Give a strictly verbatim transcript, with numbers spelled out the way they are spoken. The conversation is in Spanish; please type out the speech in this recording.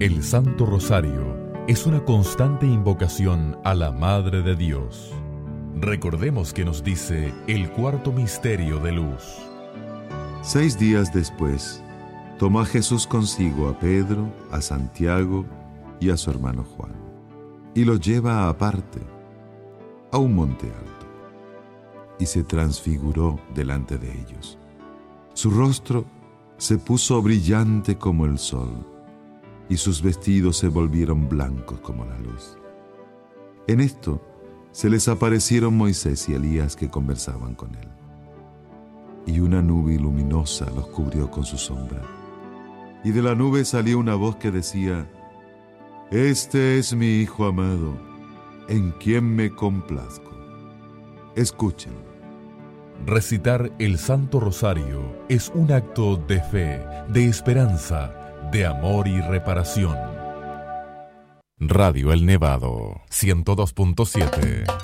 El Santo Rosario es una constante invocación a la Madre de Dios. Recordemos que nos dice el cuarto misterio de luz. Seis días después, tomó a Jesús consigo a Pedro, a Santiago y a su hermano Juan, y los lleva aparte, a un monte alto, y se transfiguró delante de ellos. Su rostro se puso brillante como el sol, y sus vestidos se volvieron blancos como la luz. En esto se les aparecieron Moisés y Elías que conversaban con él. Y una nube luminosa los cubrió con su sombra. Y de la nube salió una voz que decía: Este es mi Hijo amado, en quien me complazco. Escuchen. Recitar el Santo Rosario es un acto de fe, de esperanza, de amor y reparación. Radio El Nevado, ciento dos punto siete.